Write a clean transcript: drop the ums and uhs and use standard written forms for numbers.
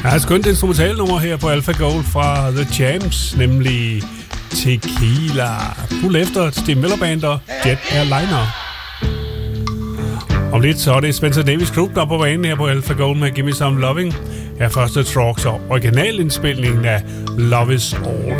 Ja, et skønt instrumentalnummer her på Alpha Gold fra The Champs, nemlig Tequila. Fuld efter Steve Miller Band og Jet Airliner. Om lidt så er det Spencer Davis Group, der er på banen her på Alpha Gold med Gimme Some Loving. Her første Trucks og originalindspilningen af Love Is All.